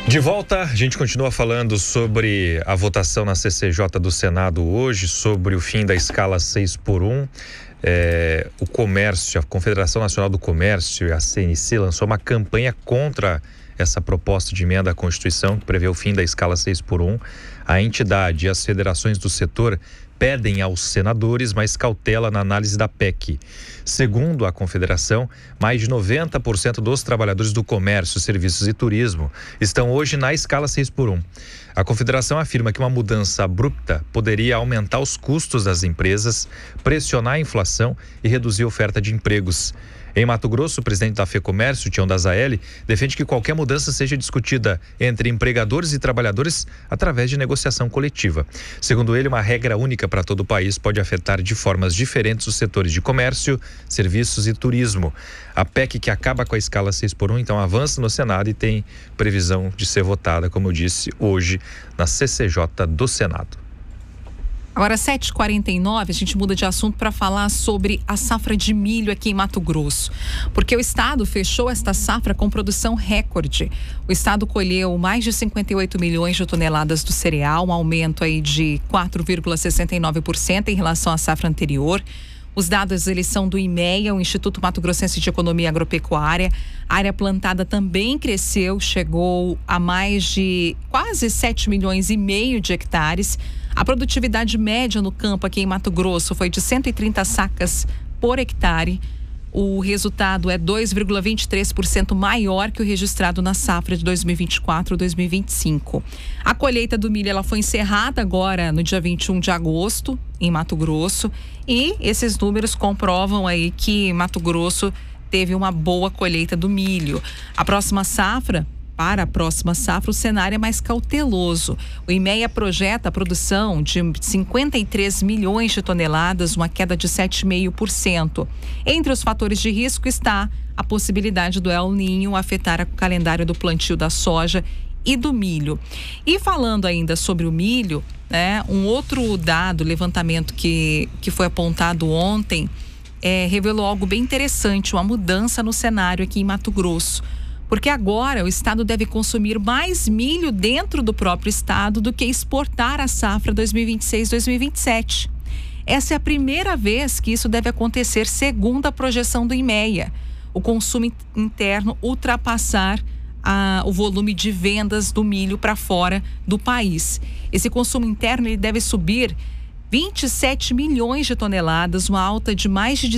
De volta, a gente continua falando sobre a votação na CCJ do Senado hoje, sobre o fim da escala 6x1. O comércio, a Confederação Nacional do Comércio e a CNC lançou uma campanha contra essa proposta de emenda à Constituição que prevê o fim da escala 6x1. A entidade e as federações do setor pedem aos senadores mais cautela na análise da PEC. Segundo a Confederação, mais de 90% dos trabalhadores do comércio, serviços e turismo estão hoje na escala 6x1. A Confederação afirma que uma mudança abrupta poderia aumentar os custos das empresas, pressionar a inflação e reduzir a oferta de empregos. Em Mato Grosso, o presidente da FEComércio, Tião Dazaeli, defende que qualquer mudança seja discutida entre empregadores e trabalhadores através de negociação coletiva. Segundo ele, uma regra única para todo o país pode afetar de formas diferentes os setores de comércio, serviços e turismo. A PEC, que acaba com a escala 6x1, então avança no Senado e tem previsão de ser votada, como eu disse, hoje na CCJ do Senado. Agora, 7h49, a gente muda de assunto para falar sobre a safra de milho aqui em Mato Grosso. Porque o estado fechou esta safra com produção recorde. O estado colheu mais de 58 milhões de toneladas do cereal, um aumento aí de 4,69% em relação à safra anterior. Os dados, eles são do IMEA, o Instituto Mato Grossense de Economia Agropecuária. A área plantada também cresceu, chegou a mais de quase 7 milhões e meio de hectares. A produtividade média no campo aqui em Mato Grosso foi de 130 sacas por hectare. O resultado é 2,23% maior que o registrado na safra de 2024-2025. A colheita do milho ela foi encerrada agora no dia 21 de agosto, em Mato Grosso. E esses números comprovam aí que Mato Grosso teve uma boa colheita do milho. Para a próxima safra, o cenário é mais cauteloso. O IMEA projeta a produção de 53 milhões de toneladas, uma queda de 7,5%. Entre os fatores de risco está a possibilidade do El Niño afetar o calendário do plantio da soja e do milho. E falando ainda sobre o milho, um outro dado, levantamento que foi apontado ontem, revelou algo bem interessante, uma mudança no cenário aqui em Mato Grosso. Porque agora o estado deve consumir mais milho dentro do próprio estado do que exportar a safra 2026-2027. Essa é a primeira vez que isso deve acontecer, segundo a projeção do IMEA. O consumo interno ultrapassar o volume de vendas do milho para fora do país. Esse consumo interno ele deve subir 27 milhões de toneladas, uma alta de mais de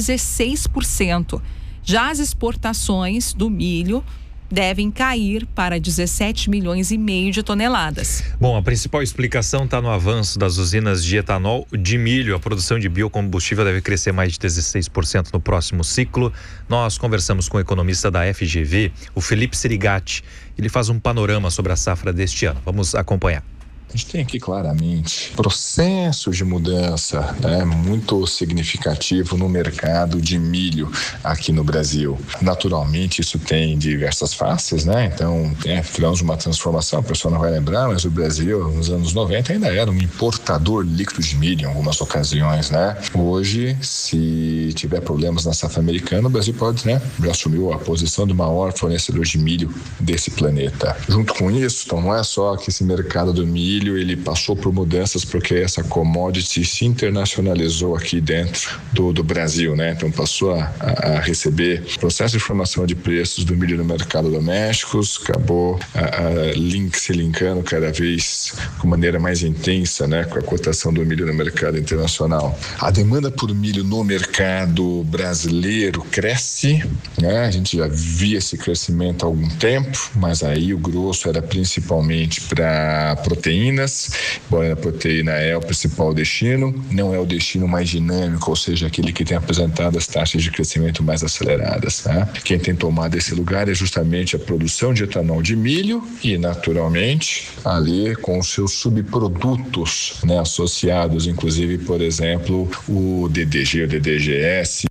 16%. Já as exportações do milho devem cair para 17 milhões e meio de toneladas. Bom, a principal explicação está no avanço das usinas de etanol de milho. A produção de biocombustível deve crescer mais de 16% no próximo ciclo. Nós conversamos com o economista da FGV, o Felipe Serigati. Ele faz um panorama sobre a safra deste ano. Vamos acompanhar. A gente tem aqui claramente processos de mudança muito significativo no mercado de milho aqui no Brasil. Naturalmente, isso tem diversas faces, Então, tivemos uma transformação, a pessoa não vai lembrar, mas o Brasil, nos anos 90, ainda era um importador líquido de milho em algumas ocasiões, Hoje, se tiver problemas na safra americana, o Brasil pode, já assumiu a posição do maior fornecedor de milho desse planeta. Junto com isso, então, não é só que esse mercado do milho ele passou por mudanças porque essa commodity se internacionalizou aqui dentro do Brasil, Então passou a receber processo de formação de preços do milho no mercado doméstico, acabou se linkando cada vez com maneira mais intensa, com a cotação do milho no mercado internacional. A demanda por milho no mercado brasileiro cresce, A gente já via esse crescimento há algum tempo, mas aí o grosso era principalmente para proteínas, embora a proteína é o principal destino, não é o destino mais dinâmico, ou seja, aquele que tem apresentado as taxas de crescimento mais aceleradas. Quem tem tomado esse lugar é justamente a produção de etanol de milho e, naturalmente, ali com os seus subprodutos associados, inclusive, por exemplo, o DDG, o DDGS.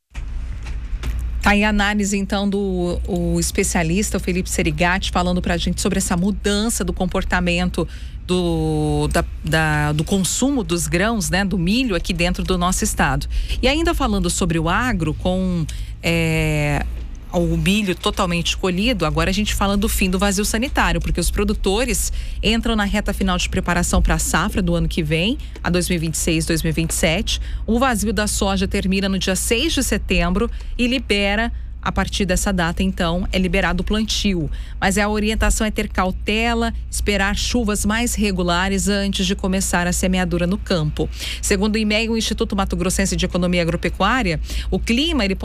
Tá aí a análise, então, do especialista, o Felipe Serigati, falando para a gente sobre essa mudança do comportamento do consumo dos grãos, do milho aqui dentro do nosso estado. E ainda falando sobre o agro, com o milho totalmente colhido, agora a gente fala do fim do vazio sanitário, porque os produtores entram na reta final de preparação para a safra do ano que vem, a 2026-2027. O vazio da soja termina no dia 6 de setembro e libera. A partir dessa data, então, é liberado o plantio. Mas a orientação é ter cautela, esperar chuvas mais regulares antes de começar a semeadura no campo. Segundo o IMEA, o Instituto Mato Grossense de Economia Agropecuária, o clima ele pode